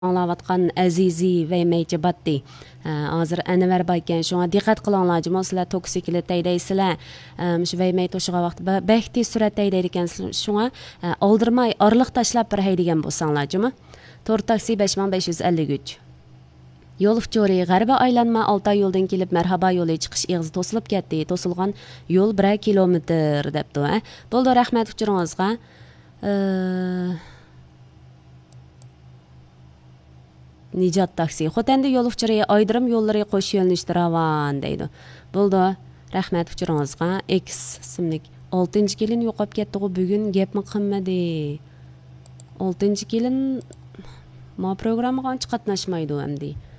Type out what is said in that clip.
Anlayatqan Azizi və Meycibatti. Hazır Ənvər bayken şuna diqqət qılыңlar. Sizlər toksiklik deyəysizlər. Şu və toşuğa vaxt bəkti sürət deyirkən şuna aldırmay aralıq taşlap bir haydigan bolsanlar. Tor taksi 5553. Yol uçuri G'arba aylanma Altay yo'ldan kelib Marhaba yo'li chiqish eg'izi to'silib ketdi. To'silgan yo'l 1 kilometr debdi. Bo'ldi, rahmat uchuringizga. Nicat taksi. Xotanda yo'l uçuri aydirim yo'llari qo'sh yo'nalishda ravan deydi. Bo'ldi, rahmat uchuringizga. X ismlik 6-kelin yo'qolib ketdi bugun gapmi qilmadi. 6-kelin ma programmaga qatnashmaydi endi.